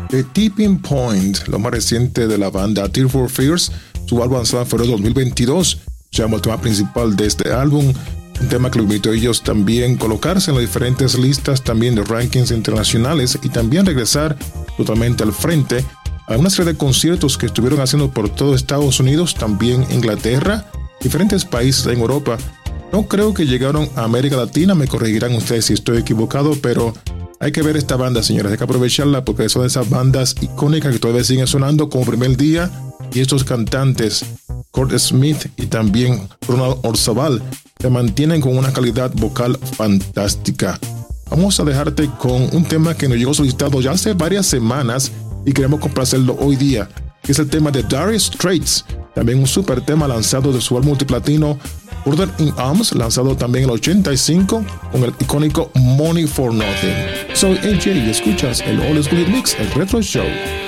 The Tipping Point, lo más reciente de la banda Tears for Fears, su álbum lanzado en febrero de 2022, llama el tema principal de este álbum, un tema que lo permitió a ellos también colocarse en las diferentes listas también de rankings internacionales y también regresar totalmente al frente a una serie de conciertos que estuvieron haciendo por todo Estados Unidos, también Inglaterra, diferentes países en Europa. No creo que llegaron a América Latina, me corregirán ustedes si estoy equivocado, pero hay que ver esta banda, señores, hay que aprovecharla porque son de esas bandas icónicas que todavía siguen sonando como primer día, y estos cantantes, Kurt Smith y también Ronald Orzabal, se mantienen con una calidad vocal fantástica. Vamos a dejarte con un tema que nos llegó solicitado ya hace varias semanas y queremos complacerlo hoy día, que es el tema de Dire Straits, también un super tema lanzado de su álbum multiplatino Brother in Arms, lanzado también en el 85 con el icónico Money for Nothing. Soy AJ y escuchas el All School Mix, el Retro Show.